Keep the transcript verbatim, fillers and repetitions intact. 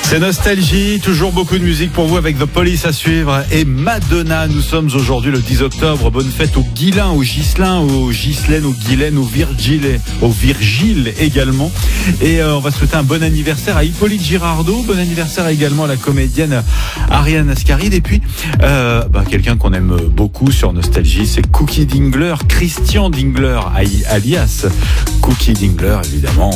C'est Nostalgie, toujours beaucoup de musique pour vous avec The Police à suivre et Madonna. Nous sommes aujourd'hui le dix octobre. Bonne fête aux Guilain, aux Ghislain, aux Ghislaine, aux Guylaine, aux Virgile, aux Virgile également. Et euh, on va souhaiter un bon anniversaire à Hippolyte Girardot. Bon anniversaire également à la comédienne Ariane Ascaride. Et puis, euh, bah, quelqu'un qu'on aime beaucoup sur Nostalgie, c'est Cookie Dingler, Christian Dingler, alias Cookie Dingler évidemment.